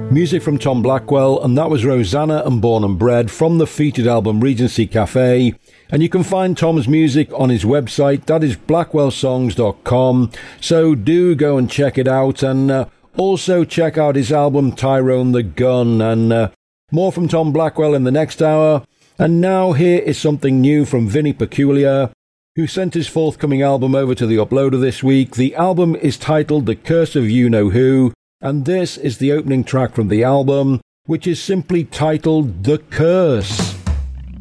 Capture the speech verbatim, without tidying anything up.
Music from Tom Blackwell, and that was Rosanna and Born and Bred from the featured album Regency Cafe. And you can find Tom's music on his website, that is blackwell songs dot com, so do go and check it out, and uh, also check out his album Tyrone the Gun, and uh, more from Tom Blackwell in the next hour. And now here is something new from Vinny Peculiar, who sent his forthcoming album over to the uploader this week. The album is titled The Curse of You Know Who, and this is the opening track from the album, which is simply titled The Curse.